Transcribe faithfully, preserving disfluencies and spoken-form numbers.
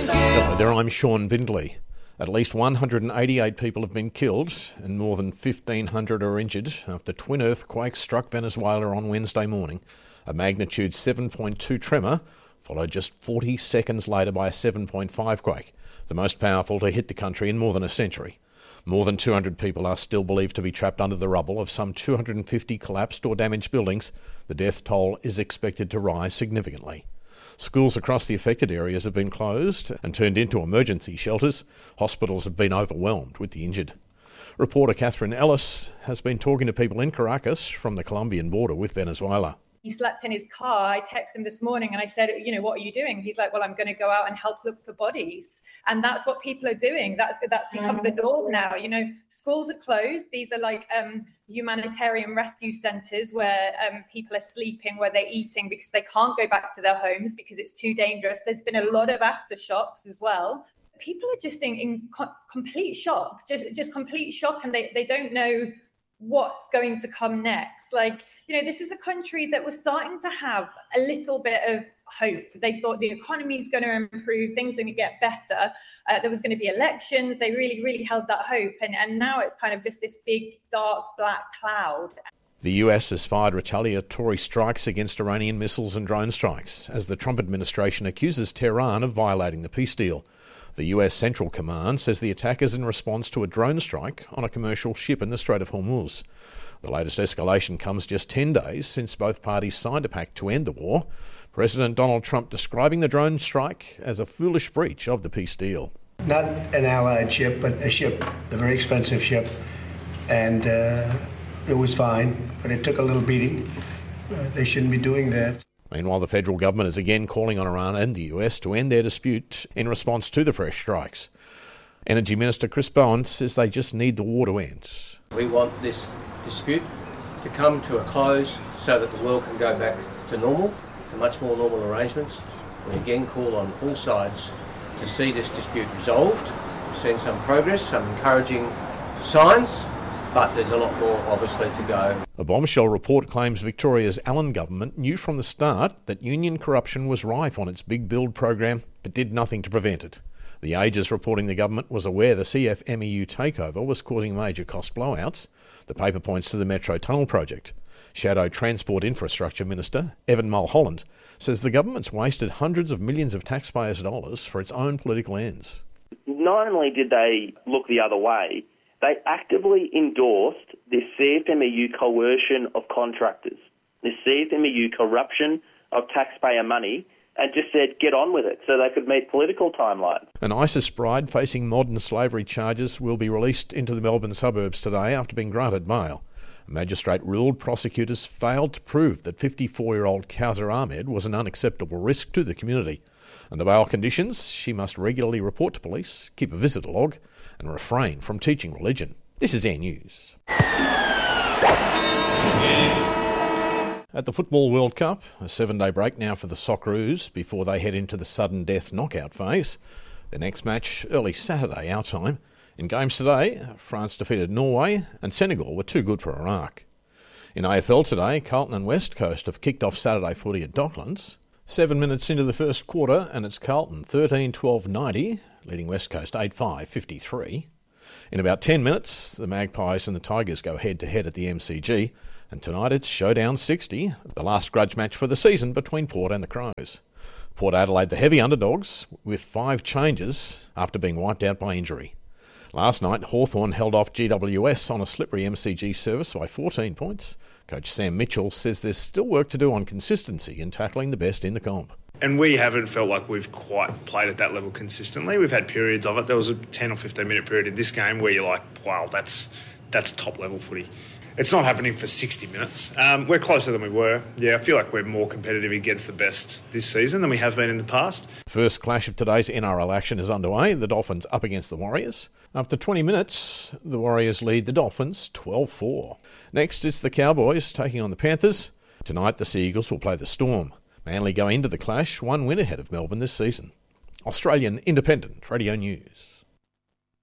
Hello there, I'm Sean Bindley. At least one hundred eighty-eight people have been killed and more than fifteen hundred are injured after twin earthquakes struck Venezuela on Wednesday morning. A magnitude seven point two tremor followed just forty seconds later by a seven point five quake, the most powerful to hit the country in more than a century. More than two hundred people are still believed to be trapped under the rubble of some two hundred fifty collapsed or damaged buildings. The death toll is expected to rise significantly. Schools across the affected areas have been closed and turned into emergency shelters. Hospitals have been overwhelmed with the injured. Reporter Catherine Ellis has been talking to people in Caracas from the Colombian border with Venezuela. He slept in his car. I texted him this morning and I said, you know, what are you doing? He's like, well, I'm going to go out and help look for bodies. And that's what people are doing. That's that's become the norm now. You know, schools are closed. These are like um, humanitarian rescue centres where um, people are sleeping, where they're eating because they can't go back to their homes because it's too dangerous. There's been a lot of aftershocks as well. People are just in, in co- complete shock, just, just complete shock. And they, they don't know what's going to come next. Like, you know, this is a country that was starting to have a little bit of hope. They thought the economy is going to improve, things are going to get better. Uh, there was going to be elections. They really, really held that hope. And, and now it's kind of just this big, dark, black cloud. The U S has fired retaliatory strikes against Iranian missiles and drone strikes as the Trump administration accuses Tehran of violating the peace deal. The U S Central Command says the attack is in response to a drone strike on a commercial ship in the Strait of Hormuz. The latest escalation comes just ten days since both parties signed a pact to end the war. President Donald Trump describing the drone strike as a foolish breach of the peace deal. Not an allied ship, but a ship, a very expensive ship, and uh, it was fine, but it took a little beating. Uh, they shouldn't be doing that. Meanwhile, the federal government is again calling on Iran and the U S to end their dispute in response to the fresh strikes. Energy Minister Chris Bowen says they just need the war to end. We want this dispute to come to a close so that the world can go back to normal, to much more normal arrangements. We again call on all sides to see this dispute resolved. We've seen some progress, some encouraging signs, but there's a lot more, obviously, to go. A bombshell report claims Victoria's Allen government knew from the start that union corruption was rife on its big build program, but did nothing to prevent it. The Age is reporting the government was aware the C F M E U takeover was causing major cost blowouts. The paper points to the Metro Tunnel project. Shadow Transport Infrastructure Minister Evan Mulholland says the government's wasted hundreds of millions of taxpayers' dollars for its own political ends. Not only did they look the other way, they actively endorsed this C F M E U coercion of contractors, this C F M E U corruption of taxpayer money, and just said, get on with it, so they could meet political timelines. An ISIS bride facing modern slavery charges will be released into the Melbourne suburbs today after being granted bail. A magistrate ruled prosecutors failed to prove that fifty-four-year-old Kawsar Ahmed was an unacceptable risk to the community. Under bail conditions, she must regularly report to police, keep a visitor log, and refrain from teaching religion. This is Air News. At the Football World Cup, a seven-day break now for the Socceroos before they head into the sudden death knockout phase. The next match early Saturday, our time. In games today, France defeated Norway and Senegal were too good for Iraq. In A F L today, Carlton and West Coast have kicked off Saturday footy at Docklands. Seven minutes into the first quarter and it's Carlton thirteen twelve ninety, leading West Coast eight five fifty-three. In about ten minutes, the Magpies and the Tigers go head-to-head at the M C G. And tonight it's Showdown sixty, the last grudge match for the season between Port and the Crows. Port Adelaide the heavy underdogs with five changes after being wiped out by injury. Last night, Hawthorn held off G W S on a slippery M C G service by fourteen points. Coach Sam Mitchell says there's still work to do on consistency in tackling the best in the comp. And we haven't felt like we've quite played at that level consistently. We've had periods of it. There was a ten or fifteen minute period in this game where you're like, wow, that's that's top level footy. It's not happening for sixty minutes. Um, we're closer than we were. Yeah, I feel like we're more competitive against the best this season than we have been in the past. First clash of today's N R L action is underway. The Dolphins up against the Warriors. After twenty minutes, the Warriors lead the Dolphins twelve four. Next, it's the Cowboys taking on the Panthers. Tonight, the Sea Eagles will play the Storm. Manly go into the clash one win ahead of Melbourne this season. Australian Independent Radio News.